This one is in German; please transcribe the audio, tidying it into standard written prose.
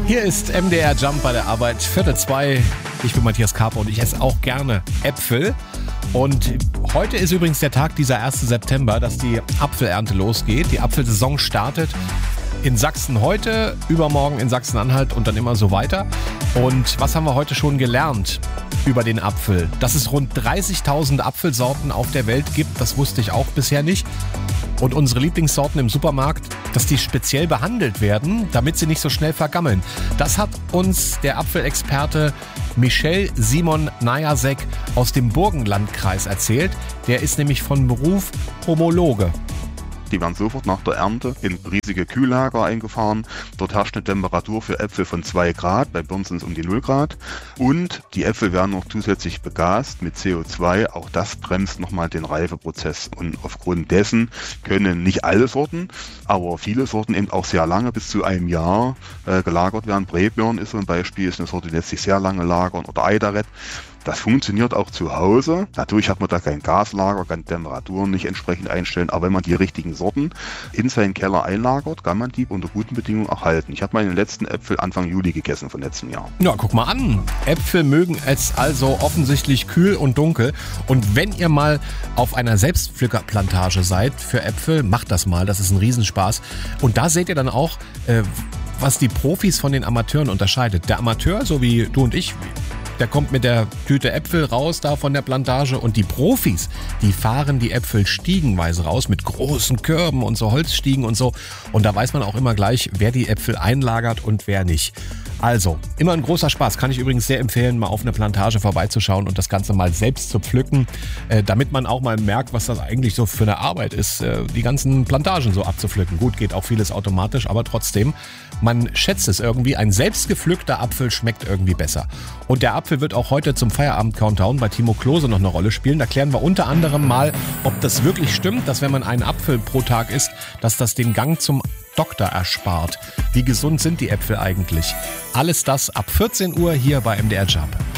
Hier ist MDR Jump bei der Arbeit, 1:45. Ich bin Matthias Karper und ich esse auch gerne Äpfel. Und heute ist übrigens der Tag, dieser 1. September, dass die Apfelernte losgeht. Die Apfelsaison startet in Sachsen heute, übermorgen in Sachsen-Anhalt und dann immer so weiter. Und was haben wir heute schon gelernt über den Apfel? Dass es rund 30.000 Apfelsorten auf der Welt gibt, das wusste ich auch bisher nicht. Und unsere Lieblingssorten im Supermarkt, dass die speziell behandelt werden, damit sie nicht so schnell vergammeln. Das hat uns der Apfelexperte Michel Simon Najasek aus dem Burgenlandkreis erzählt. Der ist nämlich von Beruf Pomologe. Die werden sofort nach der Ernte in riesige Kühllager eingefahren. Dort herrscht eine Temperatur für Äpfel von 2 Grad, bei Birnen sind es um die 0 Grad. Und die Äpfel werden noch zusätzlich begast mit CO2. Auch das bremst nochmal den Reifeprozess. Und aufgrund dessen können nicht alle Sorten, aber viele Sorten eben auch sehr lange, bis zu einem Jahr, gelagert werden. Breibirn ist so ein Beispiel, ist eine Sorte, die lässt sich sehr lange lagern. Oder Eiderett. Das funktioniert auch zu Hause. Natürlich hat man da kein Gaslager, kann Temperaturen nicht entsprechend einstellen, aber wenn man die richtigen Sorten in seinen Keller einlagert, kann man die unter guten Bedingungen erhalten. Ich habe meine letzten Äpfel Anfang Juli gegessen von letztem Jahr. Ja, guck mal an. Äpfel mögen es also offensichtlich kühl und dunkel. Und wenn ihr mal auf einer Selbstpflückerplantage seid für Äpfel, macht das mal, das ist ein Riesenspaß. Und da seht ihr dann auch, was die Profis von den Amateuren unterscheidet. Der Amateur, so wie du und ich, der kommt mit der Tüte Äpfel raus da von der Plantage und die Profis, die fahren die Äpfel stiegenweise raus mit großen Körben und so Holzstiegen und so. Und da weiß man auch immer gleich, wer die Äpfel einlagert und wer nicht. Also, immer ein großer Spaß. Kann ich übrigens sehr empfehlen, mal auf eine Plantage vorbeizuschauen und das Ganze mal selbst zu pflücken, damit man auch mal merkt, was das eigentlich so für eine Arbeit ist, die ganzen Plantagen so abzupflücken. Gut, geht auch vieles automatisch, aber trotzdem, man schätzt es irgendwie. Ein selbst gepflückter Apfel schmeckt irgendwie besser. Und der Apfel wird auch heute zum Feierabend-Countdown bei Timo Klose noch eine Rolle spielen. Da klären wir unter anderem mal, ob das wirklich stimmt, dass wenn man einen Apfel pro Tag isst, dass das den Gang zum Doktor erspart. Wie gesund sind die Äpfel eigentlich? Alles das ab 14 Uhr hier bei MDR Jump.